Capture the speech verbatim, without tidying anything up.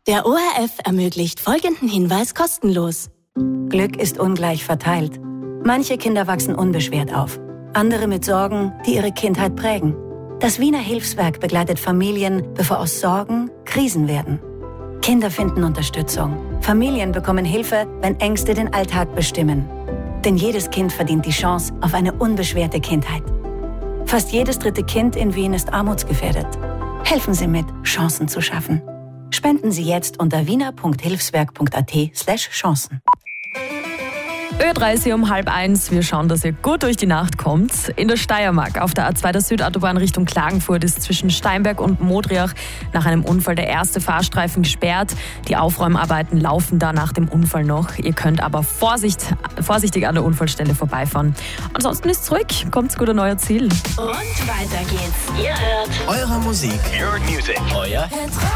Der O R F ermöglicht folgenden Hinweis kostenlos. Glück ist ungleich verteilt. Manche Kinder wachsen unbeschwert auf, andere mit Sorgen, die ihre Kindheit prägen. Das Wiener Hilfswerk begleitet Familien, bevor aus Sorgen Krisen werden. Kinder finden Unterstützung. Familien bekommen Hilfe, wenn Ängste den Alltag bestimmen. Denn jedes Kind verdient die Chance auf eine unbeschwerte Kindheit. Fast jedes dritte Kind in Wien ist armutsgefährdet. Helfen Sie mit, Chancen zu schaffen. Spenden Sie jetzt unter wiener punkt hilfswerk punkt a t slash chancen. Ö dreißig um halb eins. Wir schauen, dass ihr gut durch die Nacht kommt. In der Steiermark auf der A zwei der Südautobahn Richtung Klagenfurt ist zwischen Steinberg und Modriach nach einem Unfall der erste Fahrstreifen gesperrt. Die Aufräumarbeiten laufen da nach dem Unfall noch. Ihr könnt aber Vorsicht, vorsichtig an der Unfallstelle vorbeifahren. Ansonsten ist es ruhig. Kommt's gut an euer Ziel. Und weiter geht's. Ihr hört Eure Musik. Your music. Euer